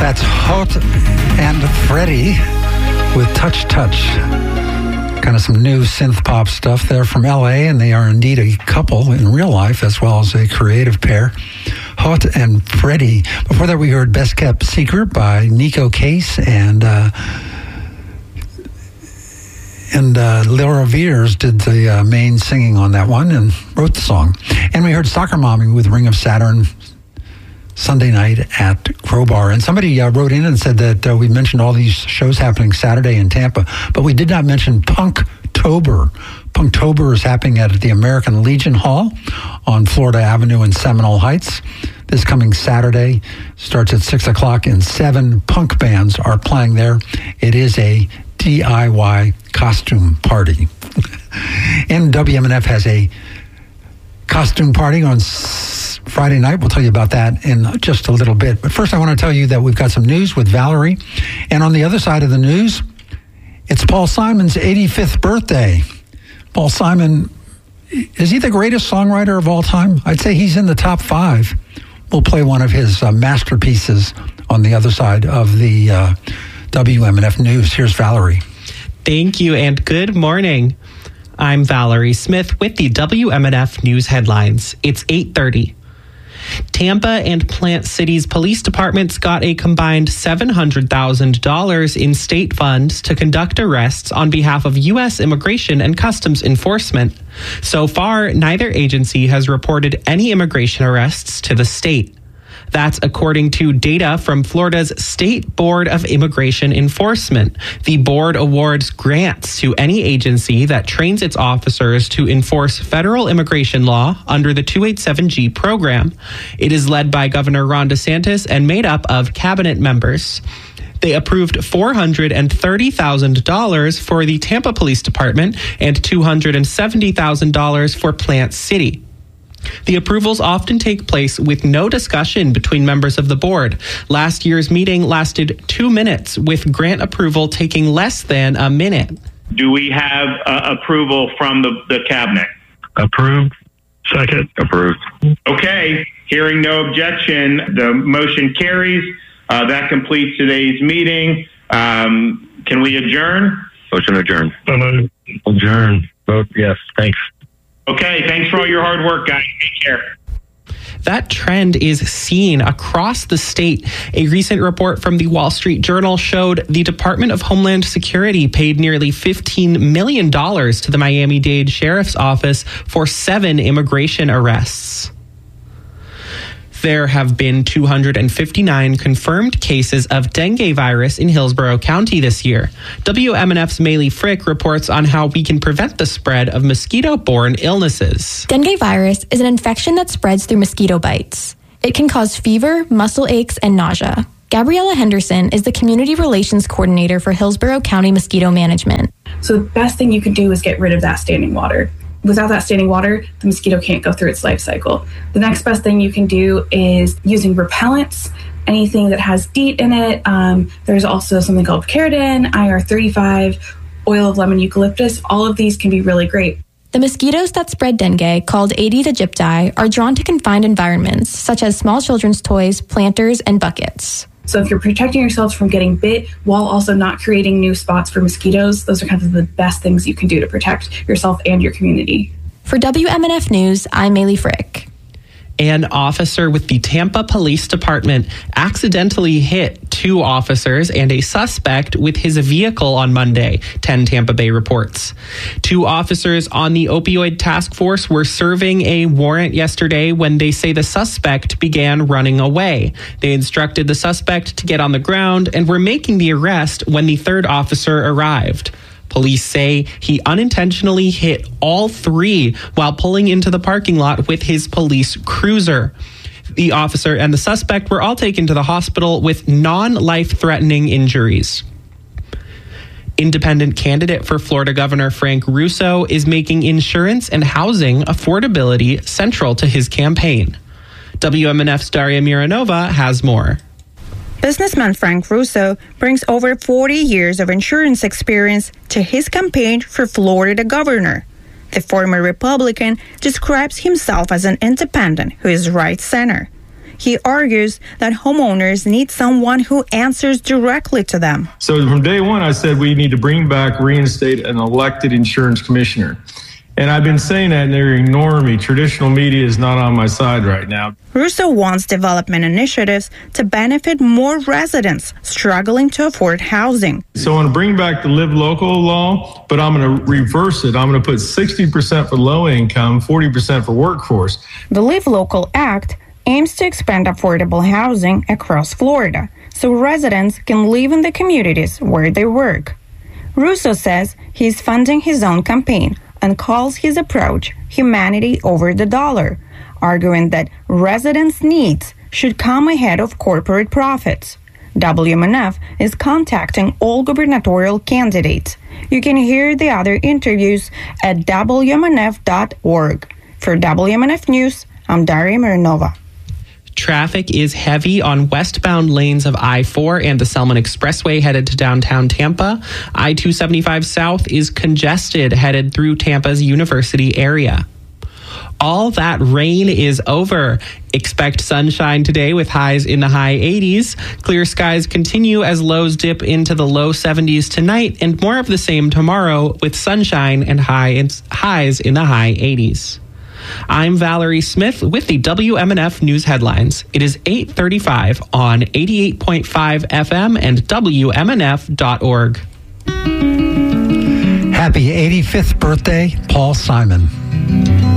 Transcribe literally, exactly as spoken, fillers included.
That's Hot and Freddie with Touch Touch. Kind of some new synth pop stuff there from L A, and they are indeed a couple in real life as well as a creative pair. Hot and Freddie. Before that, we heard Best Kept Secret by Nico Case, and uh, and uh, Laura Veers did the uh, main singing on that one and wrote the song. And we heard Soccer Mommy with Ring of Saturn Sunday night at Crowbar. And somebody uh, wrote in and said that uh, we mentioned all these shows happening Saturday in Tampa, but we did not mention Punktober. Punktober is happening at the American Legion Hall on Florida Avenue in Seminole Heights. This coming Saturday starts at six o'clock, and seven punk bands are playing there. It is a D I Y costume party. And W M N F has a costume party on Friday night. We'll tell you about that in just a little bit. But first, I want to tell you that we've got some news with Valerie. And on the other side of the news, it's Paul Simon's eighty-fifth birthday. Paul Simon, is he the greatest songwriter of all time? I'd say he's in the top five. We'll play one of his uh, masterpieces on the other side of the uh, W M N F News. Here's Valerie. Thank you, and good morning. I'm Valerie Smith with the W M N F News headlines. It's eight thirty. Tampa and Plant City's police departments got a combined seven hundred thousand dollars in state funds to conduct arrests on behalf of U S Immigration and Customs Enforcement. So far, neither agency has reported any immigration arrests to the state. That's according to data from Florida's State Board of Immigration Enforcement. The board awards grants to any agency that trains its officers to enforce federal immigration law under the two eighty-seven G program. It is led by Governor Ron DeSantis and made up of cabinet members. They approved four hundred thirty thousand dollars for the Tampa Police Department and two hundred seventy thousand dollars for Plant City. The approvals often take place with no discussion between members of the board. Last year's meeting lasted two minutes, with grant approval taking less than a minute. Do we have uh, approval from the, the cabinet? Approved. Second. Approved. Okay. Hearing no objection, the motion carries. Uh, that completes today's meeting. Um, can we adjourn? Motion adjourned. Hello. Adjourn. Vote yes. Thanks. Okay, thanks for all your hard work, guys. Take care. That trend is seen across the state. A recent report from the Wall Street Journal showed the Department of Homeland Security paid nearly fifteen million dollars to the Miami-Dade Sheriff's Office for seven immigration arrests. There have been two hundred fifty-nine confirmed cases of dengue virus in Hillsborough County this year. W M N F's Maylee Frick reports on how we can prevent the spread of mosquito-borne illnesses. Dengue virus is an infection that spreads through mosquito bites. It can cause fever, muscle aches, and nausea. Gabriella Henderson is the Community Relations Coordinator for Hillsborough County Mosquito Management. So the best thing you can do is get rid of that standing water. Without that standing water, the mosquito can't go through its life cycle. The next best thing you can do is using repellents, anything that has DEET in it. Um, there's also something called Picaridin, I R thirty-five, oil of lemon eucalyptus. All of these can be really great. The mosquitoes that spread dengue, called Aedes aegypti, are drawn to confined environments, such as small children's toys, planters, and buckets. So if you're protecting yourselves from getting bit while also not creating new spots for mosquitoes, those are kind of the best things you can do to protect yourself and your community. For W M N F News, I'm Maylee Frick. An officer with the Tampa Police Department accidentally hit two officers and a suspect with his vehicle on Monday, ten Tampa Bay reports. Two officers on the opioid task force were serving a warrant yesterday when they say the suspect began running away. They instructed the suspect to get on the ground and were making the arrest when the third officer arrived. Police say he unintentionally hit all three while pulling into the parking lot with his police cruiser. The officer and the suspect were all taken to the hospital with non-life-threatening injuries. Independent candidate for Florida Governor Frank Russo is making insurance and housing affordability central to his campaign. W M N F's Daria Mironova has more. Businessman Frank Russo brings over forty years of insurance experience to his campaign for Florida governor. The former Republican describes himself as an independent who is right-center. He argues that homeowners need someone who answers directly to them. So from day one, I said we need to bring back, reinstate an elected insurance commissioner. And I've been saying that and they're ignoring me. Traditional media is not on my side right now. Russo wants development initiatives to benefit more residents struggling to afford housing. So I want to bring back the Live Local law, but I'm going to reverse it. I'm going to put sixty percent for low income, forty percent for workforce. The Live Local Act aims to expand affordable housing across Florida so residents can live in the communities where they work. Russo says he's funding his own campaign and calls his approach humanity over the dollar, arguing that residents' needs should come ahead of corporate profits. W M N F is contacting all gubernatorial candidates. You can hear the other interviews at W M N F dot org. For W M N F News, I'm Daria Mironova. Traffic is heavy on westbound lanes of I four and the Selman Expressway headed to downtown Tampa. I two seventy-five South is congested headed through Tampa's University area. All that rain is over. Expect sunshine today with highs in the high eighties. Clear skies continue as lows dip into the low seventies tonight, and more of the same tomorrow with sunshine and high in, highs in the high eighties. I'm Valerie Smith with the W M N F News Headlines. It is eight thirty-five on eighty-eight point five F M and W M N F dot org. Happy eighty-fifth birthday, Paul Simon.